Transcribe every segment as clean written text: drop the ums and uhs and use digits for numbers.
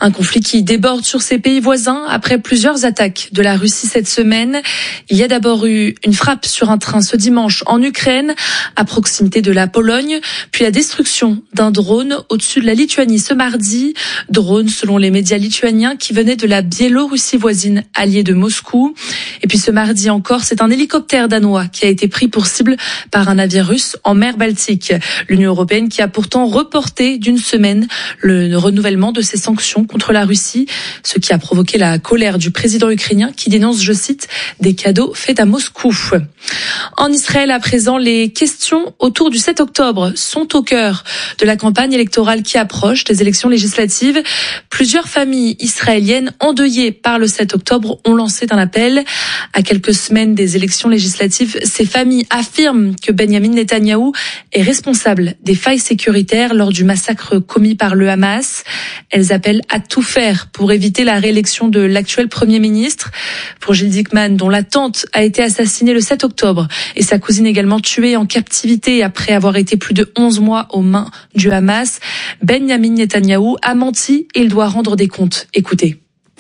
Un conflit qui déborde sur ses pays voisins après plusieurs attaques de la Russie cette semaine. Il y a d'abord eu une frappe sur un train ce dimanche en Ukraine, à proximité de la Pologne, puis la destruction d'un drone au-dessus de la Lituanie ce mardi. Drone, selon les médias lituaniens, qui venait de la Biélorussie voisine, alliée de Moscou. Et puis ce mardi encore, c'est un hélicoptère danois qui a été pris pour cible par un navire russe en mer Baltique. L'Union européenne qui a pourtant reporté d'une semaine le renouvellement de ses sanctions contre la Russie, ce qui a provoqué la colère du président ukrainien qui dénonce, je cite, des cadeaux faits à Moscou. En Israël, à présent, les questions autour du 7 octobre sont au cœur de la campagne électorale qui approche des élections législatives. Plusieurs familles israéliennes endeuillées par le 7 octobre ont lancé un appel. À quelques semaines des élections législatives, ces familles affirment que Benjamin Netanyahou est responsable des failles sécuritaires lors du massacre commis par le Hamas. Elles appellent à tout faire pour éviter la réélection de l'actuel Premier ministre. Pour Gilles Dickman, dont la tante a été assassinée le 7 octobre et sa cousine également tuée en captivité après avoir été plus de 11 mois aux mains du Hamas, Benjamin Netanyahou a menti et il doit rendre des comptes. Écoutez.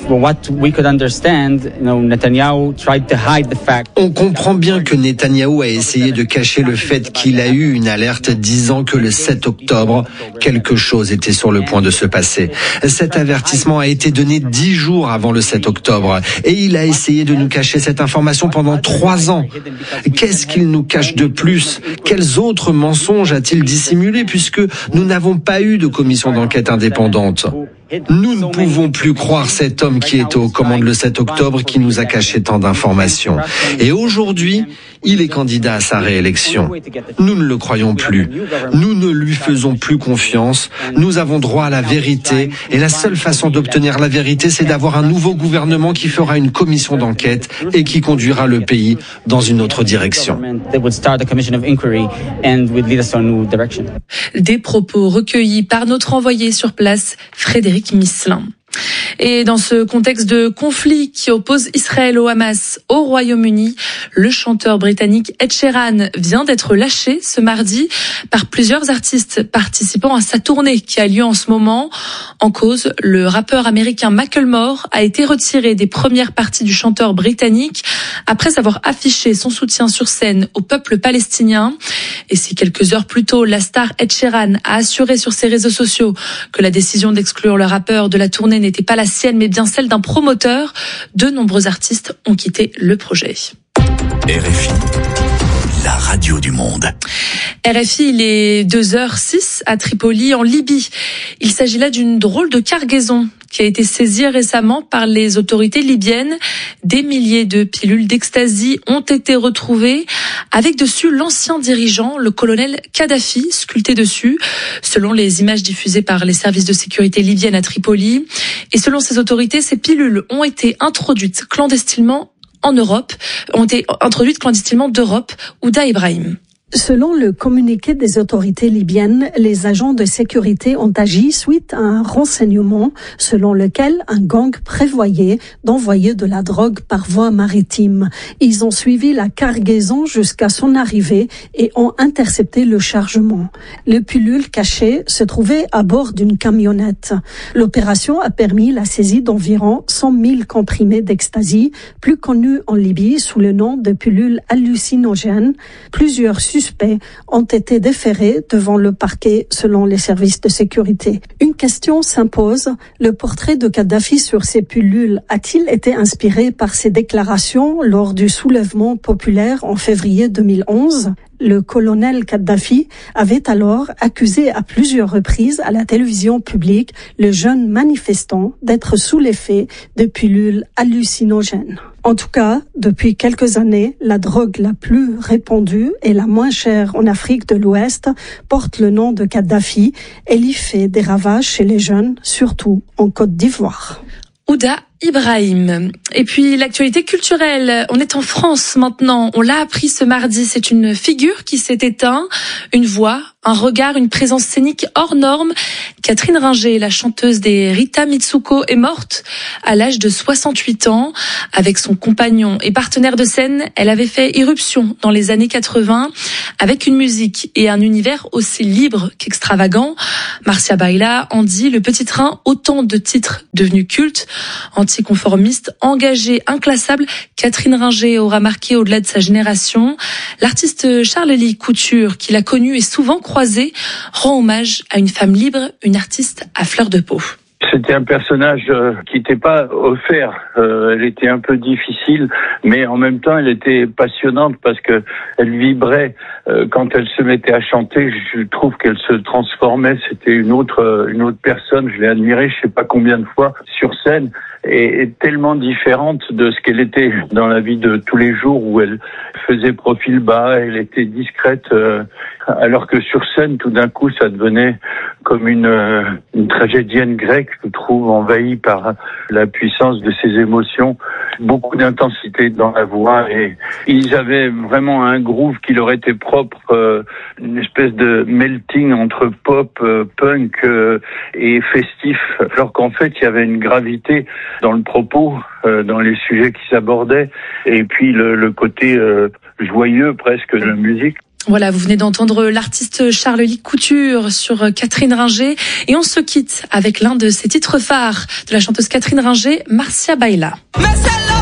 On comprend bien que Netanyahou a essayé de cacher le fait qu'il a eu une alerte disant que le 7 octobre, quelque chose était sur le point de se passer. Cet avertissement a été donné 10 jours avant le 7 octobre et il a essayé de nous cacher cette information pendant 3 ans. Qu'est-ce qu'il nous cache de plus? Quels autres mensonges a-t-il dissimulé puisque nous n'avons pas eu de commission d'enquête indépendante? Nous ne pouvons plus croire cet homme qui était aux commandes le 7 octobre qui nous a caché tant d'informations. Et aujourd'hui, il est candidat à sa réélection. Nous ne le croyons plus. Nous ne lui faisons plus confiance. Nous avons droit à la vérité. Et la seule façon d'obtenir la vérité, c'est d'avoir un nouveau gouvernement qui fera une commission d'enquête et qui conduira le pays dans une autre direction. Des propos recueillis par notre envoyé sur place, Frédéric Misselin. Et dans ce contexte de conflit qui oppose Israël au Hamas au Royaume-Uni, le chanteur britannique Ed Sheeran vient d'être lâché ce mardi par plusieurs artistes participant à sa tournée qui a lieu en ce moment. En cause, le rappeur américain Macklemore a été retiré des premières parties du chanteur britannique après avoir affiché son soutien sur scène au peuple palestinien. Et si quelques heures plus tôt, la star Ed Sheeran a assuré sur ses réseaux sociaux que la décision d'exclure le rappeur de la tournée n'était pas la sienne, mais bien celle d'un promoteur, de nombreux artistes ont quitté le projet. RFI, la radio du monde. RFI, il est 2h06 à Tripoli, en Libye. Il s'agit là d'une drôle de cargaison qui a été saisie récemment par les autorités libyennes. Des milliers de pilules d'ecstasy ont été retrouvées, avec dessus l'ancien dirigeant, le colonel Kadhafi, sculpté dessus, selon les images diffusées par les services de sécurité libyennes à Tripoli. Et selon ces autorités, ces pilules ont été introduites clandestinement d'Europe. Ouda Ibrahim. Selon le communiqué des autorités libyennes, les agents de sécurité ont agi suite à un renseignement selon lequel un gang prévoyait d'envoyer de la drogue par voie maritime. Ils ont suivi la cargaison jusqu'à son arrivée et ont intercepté le chargement. Les pilules cachées se trouvaient à bord d'une camionnette. L'opération a permis la saisie d'environ 100 000 comprimés d'ecstasy, plus connus en Libye sous le nom de pilules hallucinogènes. Plusieurs suspects ont été déférés devant le parquet selon les services de sécurité. Une question s'impose. Le portrait de Kadhafi sur ces pilules a-t-il été inspiré par ses déclarations lors du soulèvement populaire en février 2011? Le colonel Kadhafi avait alors accusé à plusieurs reprises à la télévision publique le jeune manifestant d'être sous l'effet de pilules hallucinogènes. En tout cas, depuis quelques années, la drogue la plus répandue et la moins chère en Afrique de l'Ouest porte le nom de Kadhafi. Elle y fait des ravages chez les jeunes, surtout en Côte d'Ivoire. Ouda Ibrahim. Et puis l'actualité culturelle, on est en France maintenant, on l'a appris ce mardi, c'est une figure qui s'est éteinte, une voix, un regard, une présence scénique hors norme. Catherine Ringer, la chanteuse des Rita Mitsuko, est morte à l'âge de 68 ans. Avec son compagnon et partenaire de scène, elle avait fait irruption dans les années 80 avec une musique et un univers aussi libre qu'extravagant. Marcia Baila, Andy, Le Petit Train, autant de titres devenus cultes. Anticonformiste, engagée, inclassable, Catherine Ringer aura marqué au-delà de sa génération. L'artiste Charles-Lie Couture, qui l'a connue et souvent croisée, rend hommage à une femme libre, une artiste à fleur de peau. C'était un personnage qui n'était pas offert. Elle était un peu difficile, mais en même temps, elle était passionnante parce que elle vibrait quand elle se mettait à chanter. Je trouve qu'elle se transformait. C'était une autre personne. Je l'ai admirée, je sais pas combien de fois sur scène, et tellement différente de ce qu'elle était dans la vie de tous les jours, où elle faisait profil bas, elle était discrète, alors que sur scène, tout d'un coup, ça devenait comme une tragédienne grecque, je trouve, envahie par la puissance de ses émotions, beaucoup d'intensité dans la voix, et ils avaient vraiment un groove qui leur était propre, une espèce de melting entre pop, punk et festif, alors qu'en fait il y avait une gravité dans le propos, dans les sujets qui s'abordaient, et puis le côté joyeux presque de la musique. Voilà, vous venez d'entendre l'artiste Charles-Lie Couture sur Catherine Ringer, et on se quitte avec l'un de ses titres phares de la chanteuse Catherine Ringer, Marcia Baila.